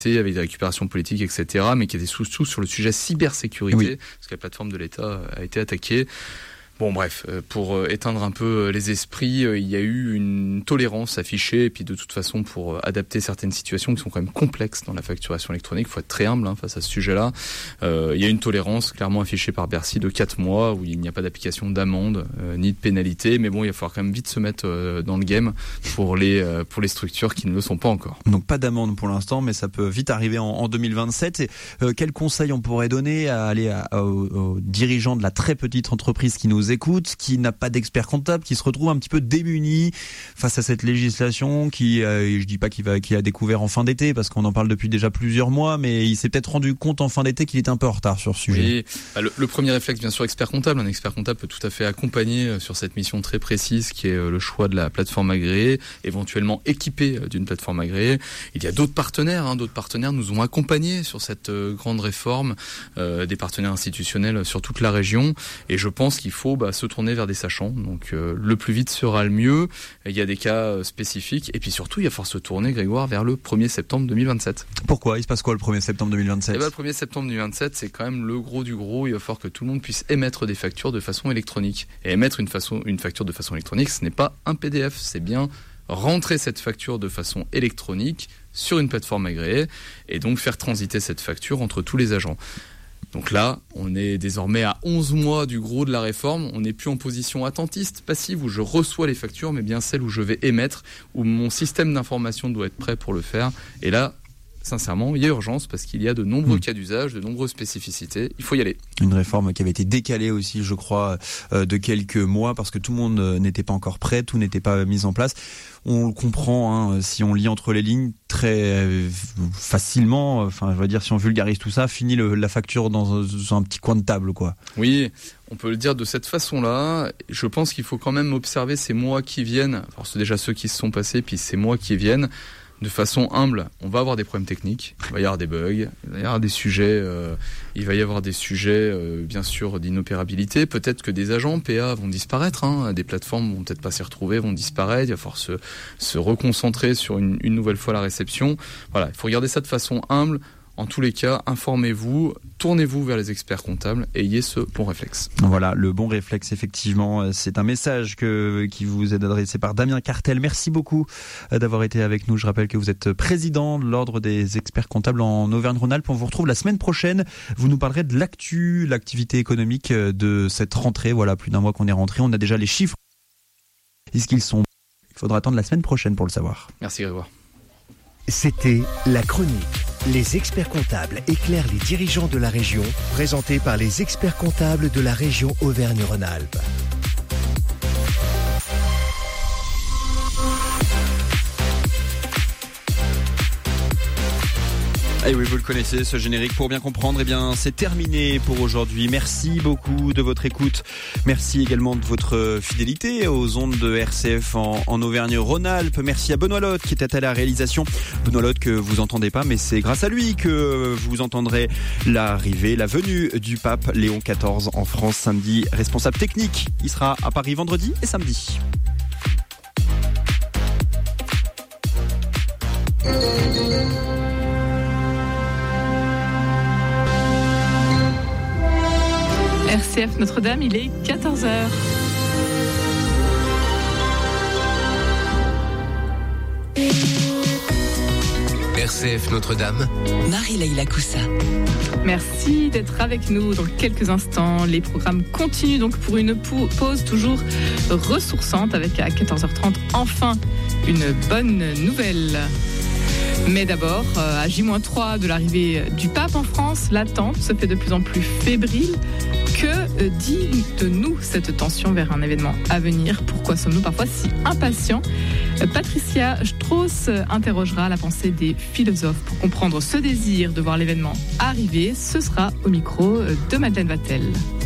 avec des récupérations politiques, etc., mais qui était surtout sur le sujet cybersécurité, parce que la plateforme de l'État a été attaquée. Bon bref, pour éteindre un peu les esprits, il y a eu une tolérance affichée, et puis de toute façon pour adapter certaines situations qui sont quand même complexes dans la facturation électronique, il faut être très humble face à ce sujet-là. Il y a une tolérance clairement affichée par Bercy de 4 mois, où il n'y a pas d'application d'amende ni de pénalité, mais bon, il va falloir quand même vite se mettre dans le game pour les structures qui ne le sont pas encore. Donc pas d'amende pour l'instant, mais ça peut vite arriver en 2027. Et, quel conseil on pourrait donner aux dirigeants de la très petite entreprise qui nous écoute, qui n'a pas d'expert comptable, qui se retrouve un petit peu démuni face à cette législation qui, je dis pas qu'il a découvert en fin d'été, parce qu'on en parle depuis déjà plusieurs mois, mais il s'est peut-être rendu compte en fin d'été qu'il était un peu en retard sur ce sujet. Oui, le premier réflexe, bien sûr, expert comptable. Un expert comptable peut tout à fait accompagner sur cette mission très précise qui est le choix de la plateforme agréée, éventuellement équipée d'une plateforme agréée. Il y a d'autres partenaires, d'autres partenaires nous ont accompagnés sur cette grande réforme, des partenaires institutionnels sur toute la région, et je pense qu'il faut se tourner vers des sachants. Donc le plus vite sera le mieux. Il y a des cas spécifiques, et puis surtout il va falloir se tourner, Grégoire, vers le 1er septembre 2027. Pourquoi ? Il se passe quoi le 1er septembre 2027 ? Le 1er septembre 2027, c'est quand même le gros du gros. Il va falloir que tout le monde puisse émettre des factures de façon électronique. Et émettre une facture de façon électronique, ce n'est pas un PDF, c'est bien rentrer cette facture de façon électronique sur une plateforme agréée, et donc faire transiter cette facture entre tous les agents. Donc là, on est désormais à 11 mois du gros de la réforme. On n'est plus en position attentiste, passive, où je reçois les factures, mais bien celle où je vais émettre, où mon système d'information doit être prêt pour le faire. Et là, sincèrement, il y a urgence, parce qu'il y a de nombreux cas d'usage, de nombreuses spécificités. Il faut y aller. Une réforme qui avait été décalée aussi, je crois, de quelques mois, parce que tout le monde n'était pas encore prêt, tout n'était pas mis en place. On le comprend, si on lit entre les lignes très facilement, je veux dire, si on vulgarise tout ça, finit la facture dans un petit coin de table, quoi. Oui, on peut le dire de cette façon-là. Je pense qu'il faut quand même observer ces mois qui viennent. Alors, c'est déjà ceux qui se sont passés, puis ces mois qui viennent. De façon humble, on va avoir des problèmes techniques, il va y avoir des bugs, il va y avoir des sujets, bien sûr, d'inopérabilité. Peut-être que des agents PA vont disparaître, des plateformes vont peut-être pas s'y retrouver, vont disparaître. Il va falloir se reconcentrer sur une nouvelle fois la réception. Voilà, il faut regarder ça de façon humble. En tous les cas, informez-vous, tournez-vous vers les experts comptables et ayez ce bon réflexe. Voilà, le bon réflexe, effectivement, c'est un message qui vous est adressé par Damien Cartel. Merci beaucoup d'avoir été avec nous. Je rappelle que vous êtes président de l'Ordre des experts comptables en Auvergne-Rhône-Alpes. On vous retrouve la semaine prochaine. Vous nous parlerez de l'activité économique de cette rentrée. Voilà, plus d'un mois qu'on est rentré. On a déjà les chiffres. Est-ce qu'ils sont... Il faudra attendre la semaine prochaine pour le savoir. Merci Grégoire. C'était La Chronique. Les experts comptables éclairent les dirigeants de la région, présenté par les experts comptables de la région Auvergne-Rhône-Alpes. Et oui, vous le connaissez, ce générique. Pour bien comprendre, eh bien, c'est terminé pour aujourd'hui. Merci beaucoup de votre écoute. Merci également de votre fidélité aux ondes de RCF en Auvergne-Rhône-Alpes. Merci à Benoît Lotte qui était à la réalisation. Benoît Lotte que vous entendez pas, mais c'est grâce à lui que vous entendrez la venue du pape Léon XIV en France samedi. Responsable technique, il sera à Paris vendredi et samedi. RCF Notre-Dame, il est 14h. RCF Notre-Dame, Marie-Leila Coussa. Merci d'être avec nous dans quelques instants. Les programmes continuent donc pour une pause toujours ressourçante avec à 14h30 enfin une bonne nouvelle. Mais d'abord, à J-3 de l'arrivée du pape en France, l'attente se fait de plus en plus fébrile. Que dit de nous cette tension vers un événement à venir ? Pourquoi sommes-nous parfois si impatients ? Patricia Strauss interrogera la pensée des philosophes pour comprendre ce désir de voir l'événement arriver. Ce sera au micro de Madeleine Vatel.